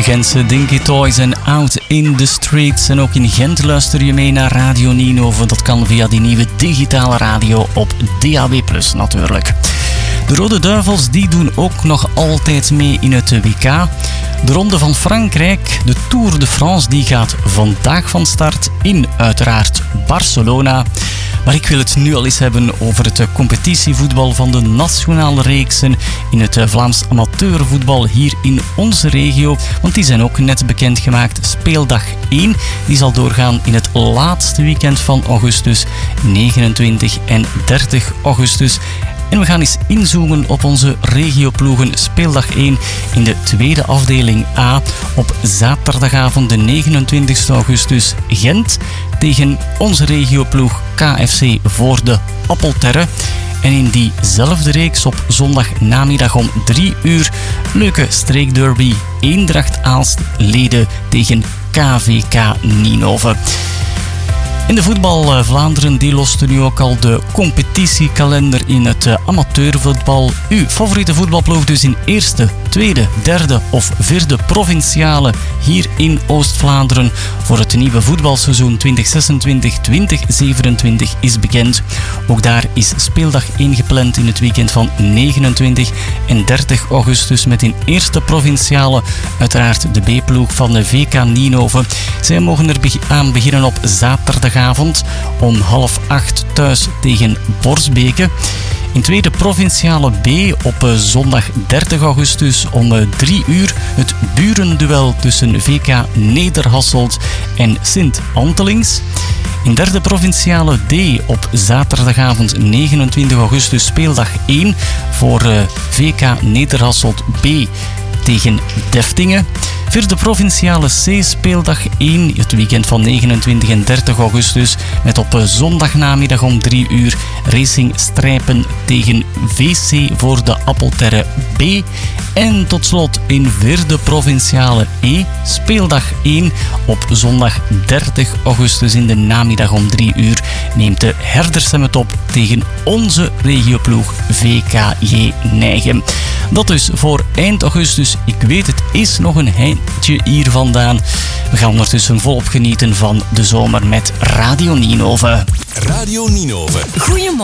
Gentse Dinky Toys en Out in the Streets. En ook in Gent luister je mee naar Radio Ninove. Dat kan via die nieuwe digitale radio op DAB+ natuurlijk. De Rode Duivels die doen ook nog altijd mee in het WK. De Ronde van Frankrijk, de Tour de France, die gaat vandaag van start in uiteraard Barcelona. Maar ik wil het nu al eens hebben over het competitievoetbal van de nationale reeksen in het Vlaams amateurvoetbal hier in onze regio. Want die zijn ook net bekendgemaakt. Speeldag 1 die zal doorgaan in het laatste weekend van augustus, 29 en 30 augustus. En we gaan eens inzoomen op onze regioploegen. Speeldag 1 in de tweede afdeling A op zaterdagavond de 29 augustus Gent tegen onze regioploeg KFC voor de Appelterre. En in diezelfde reeks op zondag namiddag om 3 uur leuke streekderby Eendracht Aalst Leden tegen KVK Ninove. In de voetbal Vlaanderen die loste nu ook al de competitiekalender in het amateurvoetbal. Uw favoriete voetbalploeg dus in eerste, tweede, derde of vierde provinciale hier in Oost-Vlaanderen voor het nieuwe voetbalseizoen 2026-2027 is bekend. Ook daar is speeldag 1 gepland in het weekend van 29 en 30 augustus met in eerste provinciale uiteraard de B-ploeg van de VK Ninove. Zij mogen er aan beginnen op zaterdagavond om 7:30 thuis tegen Borsbeke. In tweede provinciale B op zondag 30 augustus om 3 uur het burenduel tussen VK Nederhasselt en Sint-Antelings. In derde provinciale D op zaterdagavond 29 augustus speeldag 1 voor VK Nederhasselt B tegen Deftingen. Vierde provinciale C speeldag 1 het weekend van 29 en 30 augustus met op zondagnamiddag om 3 uur Racing Strijpen tegen VC voor de Appelterre B. En tot slot in vierde provinciale E speeldag 1 op zondag 30 augustus in de namiddag om 3 uur neemt de Herdersem het op tegen onze regioploeg VKJ Nijgen. Dat dus voor eind augustus. Ik weet het is nog een eindje hier vandaan. We gaan ondertussen volop genieten van de zomer met Radio Ninove. Radio Ninove. Goedemorgen.